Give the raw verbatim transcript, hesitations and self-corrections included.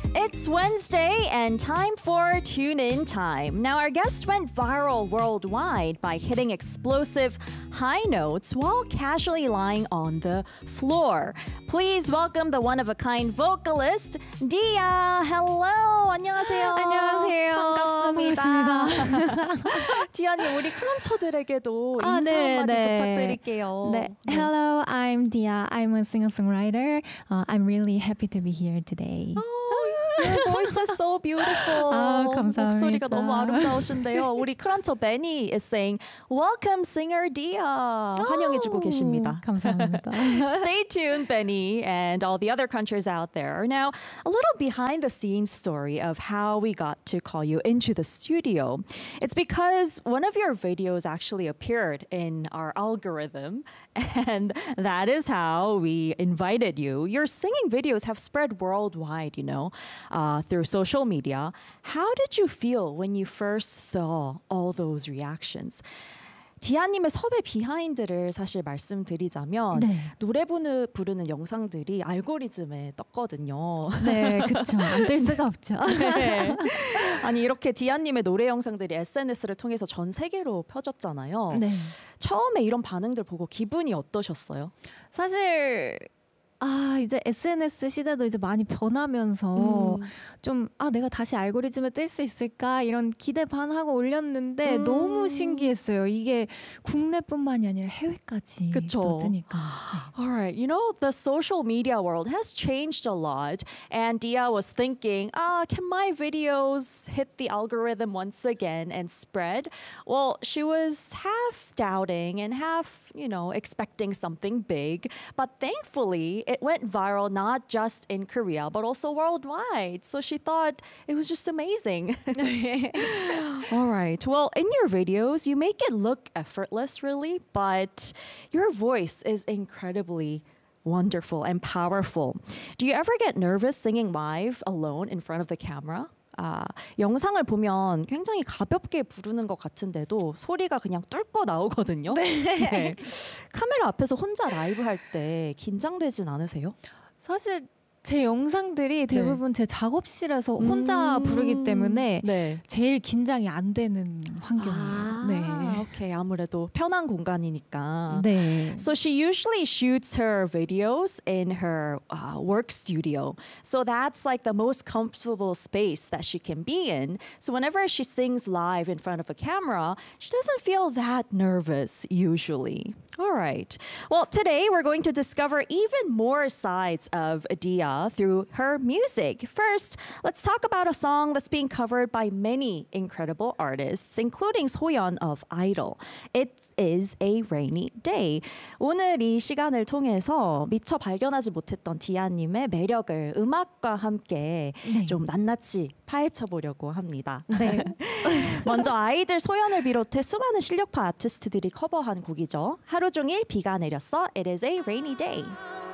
It's Wednesday and time for Tune In Time. Now, our guest went viral worldwide by hitting explosive high notes while casually lying on the floor. Please welcome the one-of-a-kind vocalist, Dia. Hello, 안녕하세요. 안녕하세요. 반갑습니다. 반갑습니다. 디아님, 우리 크런처들에게도 인사 아, 네, 한마디 네. 부탁드릴게요. 네. Hello, I'm Dia. I'm a singer-songwriter. Uh, I'm really happy to be here today. Your voice is so beautiful. 아, 감사합니다. 목소리가 너무 아름다우신데요. 우리 크런처 베니 is saying, welcome singer Dia. 환영해주고 계십니다. 감사합니다. Stay tuned, Benny, and all the other countries out there. Now, a little behind the scenes story of how we got to call you into the studio. It's because one of your videos actually appeared in our algorithm, and that is how we invited you. Your singing videos have spread worldwide, you know, uh, through social media. How did you feel when you first saw all those reactions? 디아님의 섭외 비하인드를 사실 말씀드리자면 네. 노래 부르, 부르는 영상들이 알고리즘에 떴거든요. 네, 그렇죠. 안 뜰 수가 없죠. 네. 아니 이렇게 디아님의 노래 영상들이 에스엔에스를 통해서 전 세계로 펴졌잖아요. 네. 처음에 이런 반응들 보고 기분이 어떠셨어요? 사실 아 이제 에스엔에스 시대도 이제 많이 변하면서 음. 좀 아 내가 다시 알고리즘에 뜰 수 있을까 이런 기대 반 하고 올렸는데 음. 너무 신기했어요. 이게 국내뿐만이 아니라 해외까지 그쵸. 또 뜨니까. 네. All right, you know, the social media world has changed a lot, and Dia was thinking, ah, can my videos hit the algorithm once again and spread? Well, she was half doubting and half, you know, expecting something big, but thankfully it went viral not just in Korea, but also worldwide. So she thought it was just amazing. All right. Well, in your videos, you make it look effortless, really, but your voice is incredibly wonderful and powerful. Do you ever get nervous singing live alone in front of the camera? 아, 영상을 보면 굉장히 가볍게 부르는 것 같은데도 소리가 그냥 뚫고 나오거든요. 네. 네. 카메라 앞에서 혼자 라이브 할 때 긴장되진 않으세요? 사실 제 영상들이 대부분 제 작업실에서 혼자 음, 부르기 때문에 네. 제일 긴장이 안 되는 환경이에요. 아, 네. 오케이. 아무래도 편한 공간이니까. 네. So she usually shoots her videos in her uh, work studio. So that's like the most comfortable space that she can be in. So whenever she sings live in front of a camera, she doesn't feel that nervous usually. All right. Well, today we're going to discover even more sides of Dia through her music. First, let's talk about a song that's being covered by many incredible artists, including Soyeon of Idol. It is a rainy day. 오늘 이 시간을 통해서 미처 발견하지 못했던 디아님의 매력을 음악과 함께 네. 좀 낱낱이 파헤쳐 보려고 합니다. 네. 먼저 아이들 소연을 비롯해 수많은 실력파 아티스트들이 커버한 곡이죠. 하루 종일 비가 내렸어. It is a rainy day.